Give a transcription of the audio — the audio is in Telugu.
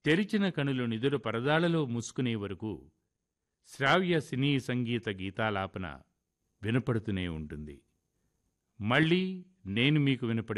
తెరిచిన కనులు నిదుర పరదాలలో మూసుకునే వరకు శ్రావ్య సినీ సంగీత గీతాలాపన వినపడుతూనే ఉంటుంది. మళ్ళీ నేను మీకు వినపడే